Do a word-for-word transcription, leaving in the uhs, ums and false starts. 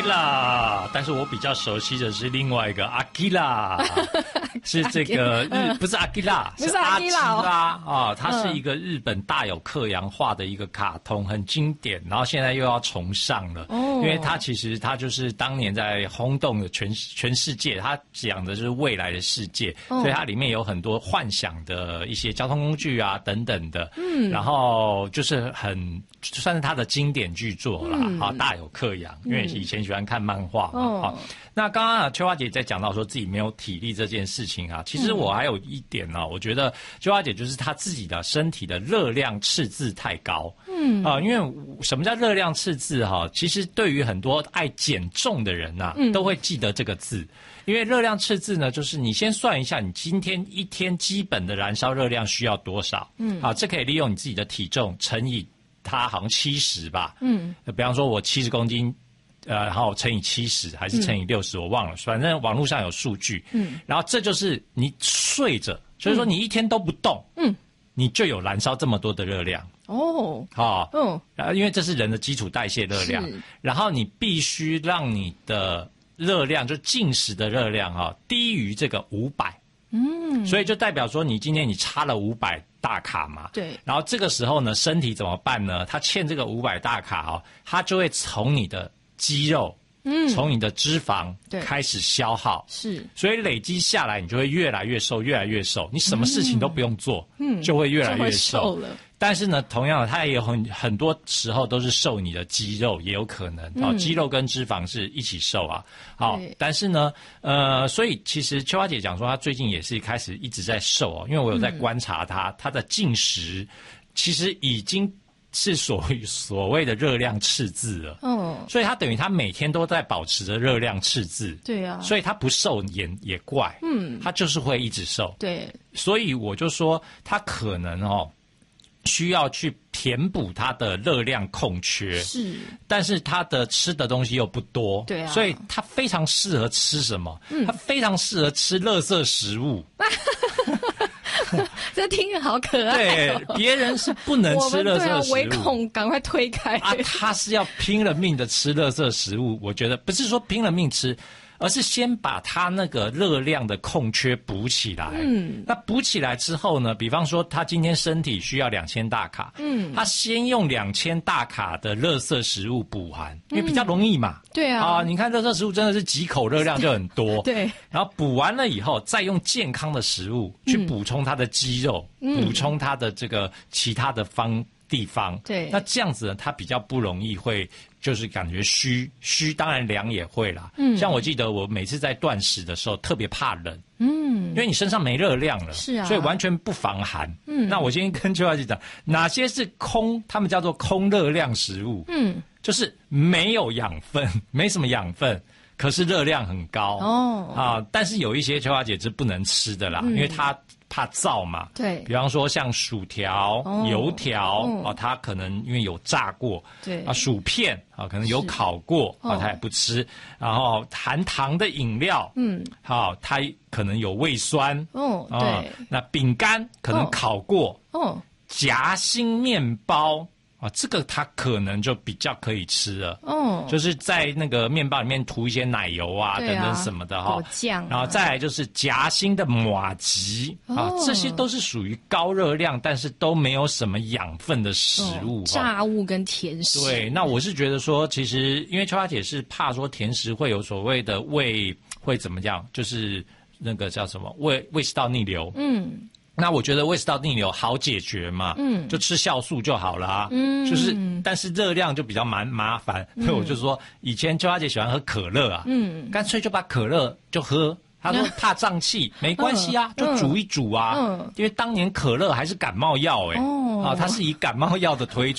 Akira， 但是我比较熟悉的是另外一个 Akira， 是这个日不是 Akira， 是阿基拉啊，它是一个日本大有克洋画的一个卡通，很经典，然后现在又要重上了，哦、因为它其实它就是当年在轰动的全全世界，它讲的就是未来的世界，哦、所以它里面有很多幻想的一些交通工具啊等等的，嗯，然后就是很算是它的经典巨作啦，好、嗯、大有克洋，因为以前喜欢看漫画嘛，好、哦。那刚刚啊，秋花姐在讲到说自己没有体力这件事情啊，其实我还有一点呢、啊，我觉得秋花姐就是她自己的身体的热量赤字太高，嗯啊、呃，因为什么叫热量赤字哈、啊？其实对于很多爱减重的人呐、啊，嗯、都会记得这个字，因为热量赤字呢，就是你先算一下你今天一天基本的燃烧热量需要多少，嗯啊，这可以利用你自己的体重乘以它好像七十吧，嗯，比方说我七十公斤。呃，然后乘以七十还是乘以六十、嗯，我忘了，反正网络上有数据。嗯，然后这就是你睡着，所以说你一天都不动，嗯，你就有燃烧这么多的热量。哦，好、哦，嗯，然后因为这是人的基础代谢热量，然后你必须让你的热量，就进食的热量哈、哦，低于这个五百。嗯，所以就代表说你今天你差了五百大卡嘛，对，然后这个时候呢，身体怎么办呢？它欠这个五百大卡哦，它就会从你的肌肉，嗯，从你的脂肪开始消耗，是，所以累积下来，你就会越来越瘦，越来越瘦。你什么事情都不用做，嗯，就会越来越瘦了。但是呢，同样的，它也有很很多时候都是瘦你的肌肉，也有可能，嗯、哦，肌肉跟脂肪是一起瘦啊。好、哦，但是呢，呃，所以其实秋花姐讲说，她最近也是开始一直在瘦哦，因为我有在观察她，她、嗯、的进食其实已经是所所谓的热量赤字了，嗯，所以他等于他每天都在保持着热量赤字，对啊，所以他不瘦也也怪，嗯，他就是会一直瘦，对，所以我就说他可能哦需要去填补他的热量空缺，是，但是他的吃的东西又不多，对啊，所以他非常适合吃什么？嗯，他非常适合吃垃圾食物。 这听着好可爱、哦。 对，别人是不能吃垃圾食物， 我唯恐赶快推开啊！他是要拼了命的吃垃圾食物。我觉得不是说拼了命吃，而是先把他那个热量的空缺补起来。嗯，那补起来之后呢？比方说，他今天身体需要两千大卡，嗯，他先用两千大卡的垃圾食物补含，因为比较容易嘛。嗯、对啊，啊，你看垃圾食物真的是几口热量就很多。对，然后补完了以后，再用健康的食物去补充他的肌肉，嗯、补充他的这个其他的方地方。对，那这样子呢，他比较不容易会。就是感觉虚虚，当然凉也会啦。嗯，像我记得我每次在断食的时候特别怕冷，嗯，因为你身上没热量了，是啊，所以完全不防寒。嗯，那我今天跟邱小姐讲，哪些是空，他们叫做空热量食物，嗯，就是没有养分，没什么养分。可是热量很高哦啊，但是有一些秋花姐是不能吃的啦，嗯、因为它怕燥嘛。对，比方说像薯条、哦、油条、哦、啊，它可能因为有炸过，对啊，薯片啊，可能有烤过啊，它也不吃。然后含糖的饮料，嗯，好、啊，它可能有胃酸哦，对。啊、那饼干可能烤过哦，夹心面包。啊，这个它可能就比较可以吃了，哦，就是在那个面包里面涂一些奶油啊，啊等等什么的哈，果酱、啊，然后再来就是夹心的麻糬、哦、啊，这些都是属于高热量，但是都没有什么养分的食物，哦、 炸物跟甜食。 对，那我是觉得说，其实因为秋花姐是怕说甜食会有所谓的胃会怎么样，就是那个叫什么胃胃食道逆流，嗯。那我觉得胃食道逆流好解决嘛，嗯，就吃酵素就好啦，嗯，就是但是热量就比较蛮麻烦，所以我就说以前秋花姐喜欢喝可乐啊，嗯，干脆就把可乐就喝。他说怕胀气，没关系啊，就煮一煮啊，因为当年可乐还是感冒药哎，哦，啊，它是以感冒药的推出。